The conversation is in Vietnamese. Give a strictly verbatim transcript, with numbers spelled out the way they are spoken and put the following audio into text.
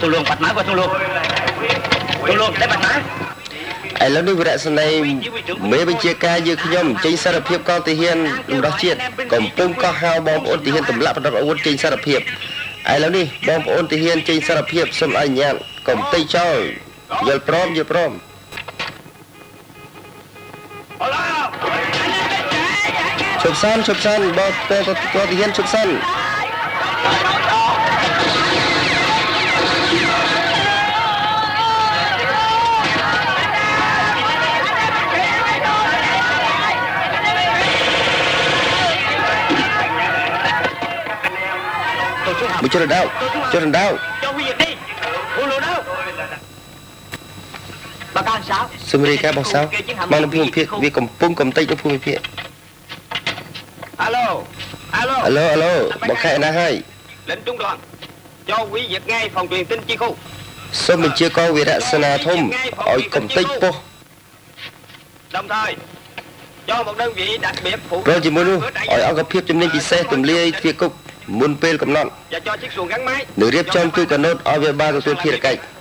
thùng luồng bạch mã qua thùng luồng thùng luồng để bạch mã ai lớn đi về đại sân này mấy bên chia ca như khi nhom trên sát hiệp con thì hiền đó chuyện còn pung có hao bom ôn thì hiền tầm lạ bắt đầu ôn trên sát hiệp ai lớn đi bom ôn thì hiền trên sát hiệp xâm ai nhạn còn tây cho giờ prom giờ prom chụp san chụp san bom bom có thì hiền chụp san một cho đau cho đau Sumri cái bao sao mang nó phun phiệt vì cầm pung cầm tay nó phun phiệt alo alo alo alo bọn khai na hai lệnh trung đoàn cho quý việc ngay phòng truyền tin chi khu sao mình chưa có về đại sơn thông ở cầm tay po đồng thời cho một đơn vị đặc biệt phụ rồi chỉ muốn luôn ở ông gặp phiệt cho nên chỉ xe tùm lia phiệt cục muốn pel cầm non và cho chiếc xuồng gắn máy nửa riệp trong tôi cần nốt ở về ba của tôi phiệt cạnh